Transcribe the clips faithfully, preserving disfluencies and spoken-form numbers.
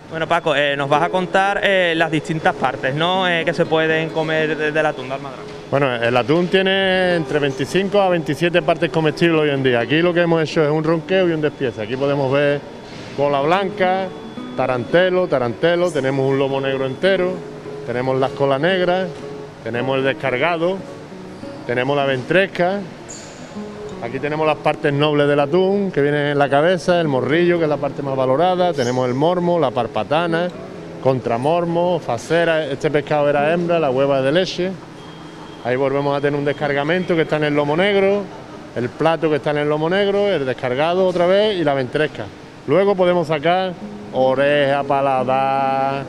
Bueno, Paco, eh, nos vas a contar eh, las distintas partes, ¿no?, eh, que se pueden comer de, del atún de almadraba. Bueno, el atún tiene entre veinticinco a veintisiete partes comestibles hoy en día. Aquí lo que hemos hecho es un ronqueo y un despiece. Aquí podemos ver cola blanca, tarantelo, tarantelo, tenemos un lomo negro entero, tenemos las colas negras, tenemos el descargado, tenemos la ventresca. Aquí tenemos las partes nobles del atún, que vienen en la cabeza, el morrillo, que es la parte más valorada, tenemos el mormo, la parpatana, contramormo, facera, este pescado era hembra, la hueva es de leche. Ahí volvemos a tener un descargamento que está en el lomo negro, el plato que está en el lomo negro, el descargado otra vez y la ventresca. Luego podemos sacar oreja, paladar,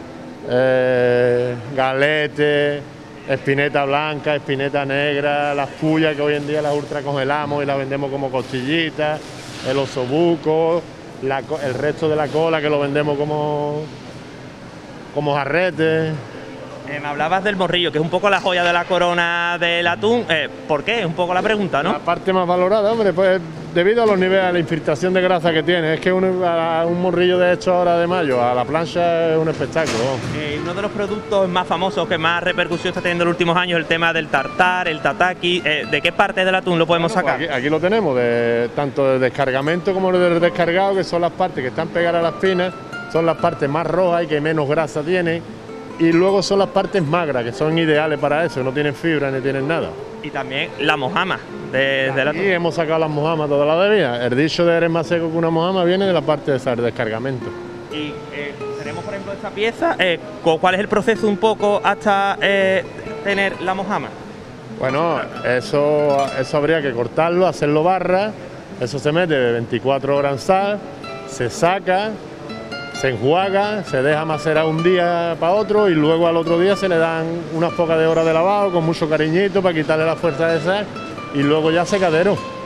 eh, galete, espineta blanca, espineta negra, las pullas que hoy en día las ultracongelamos y las vendemos como costillitas, el osobuco, la, el resto de la cola que lo vendemos como, como jarrete. Eh, me hablabas del morrillo, que es un poco la joya de la corona del atún. Eh, ¿Por qué? Es un poco la pregunta, ¿no? La parte más valorada, hombre, pues debido a los niveles, a la infiltración de grasa que tiene. Es que un, un morrillo de hecho ahora de mayo a la plancha es un espectáculo. Eh, uno de los productos más famosos que más repercusión está teniendo en los últimos años es el tema del tartar, el tataki. Eh, ¿De qué parte del atún lo podemos bueno, sacar? Pues aquí, aquí lo tenemos, de, tanto del descargamento como del descargado, que son las partes que están pegadas a las espinas, son las partes más rojas y que menos grasa tienen. Y luego son las partes magras, que son ideales para eso, no tienen fibra ni tienen nada. Y también la mojama de, del atún. Y hemos sacado las mojamas toda la vida. El dicho de eres más seco que una mojama viene de la parte de ese descargamento. Y eh, tenemos, por ejemplo, esta pieza. Eh, ¿Cuál es el proceso un poco hasta eh, tener la mojama? Bueno, eso, eso habría que cortarlo, hacerlo barra. Eso se mete de veinticuatro horas en sal, se saca, se enjuaga, se deja macerar un día para otro y luego al otro día se le dan unas pocas de horas de lavado con mucho cariñito para quitarle la fuerza de sal y luego ya secadero.